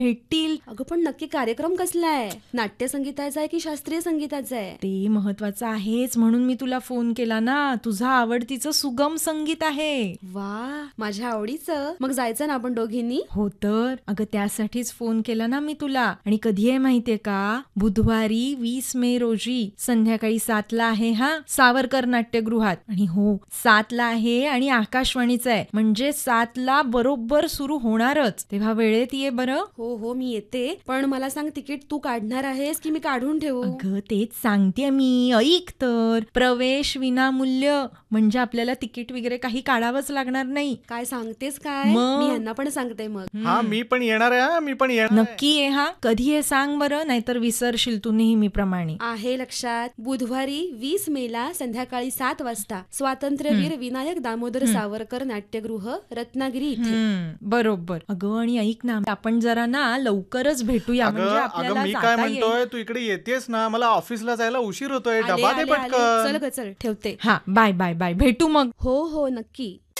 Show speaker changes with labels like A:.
A: भेटतील.
B: अगं पण नक्की कार्यक्रम कसला आहे? नाट्यसंगीताचा आहे की शास्त्रीय संगीताचा आहे?
A: ते महत्वाचं आहेच म्हणून मी तुला फोन केला ना. तुझं आवडतीचं सुगम संगीत आहे.
B: वा, माझ्या आवडीचं. मग जायचं ना आपण दोघींनी?
A: हो तर अगं त्यासाठीच फोन केला ना मी तुला. आणि कधी आहे माहितीये का? बुधवारी 20 मे रोजी संध्याकाळी 7ला आहे हा, सावरकर नाट्यगृहात. आणि हो 7ला आहे आणि आकाशवाणीचं आहे, म्हणजे 7ला बरोबर सुरू होणारच. तेव्हा वेळेत ये बरं.
B: हो हो, मी येते. पण मला सांग, तिकीट तू काढणार आहेस की मी काढून ठेवू?
A: अगं तेच सांगते मी, ऐक तर. प्रवेश विनामूल्य, म्हणजे आपल्याला तिकीट वगैरे काही काढावंच लागणार नाही.
B: काय सांगतेस काय?
A: मग?
B: मी यांना पण सांगते मग.
C: हा मी पण येणार आहे. मी पण येणार आहे.
A: नक्की ये हा. कधी आहे सांग बरं, नाहीतर विसरशील तू नेहमीप्रमाणे.
B: आहे लक्षात. बुधवारी 20 मेला संध्याकाळी 7 वाजता स्वातंत्र्यवीर विनायक दामोदर सावरकर नाट्यगृह, रत्नागिरी इथे.
A: बरोबर. अगं आणि ऐक ना, आपण जरा ना लवकरच भेटूया, म्हणजे
C: अगं
A: आपल्याला
C: मी काय
A: जाता येईल.
C: म्हणतोय, तू इकडे येतेस ना, मला ऑफिसला जायला उशीर होतोय.
B: आले,
C: डबा दे
B: आले, आले.
C: पटकन.
B: चल ग चल, ठेवते.
A: हा बाय बाय बाय, भेटू मग.
B: हो हो, नक्की.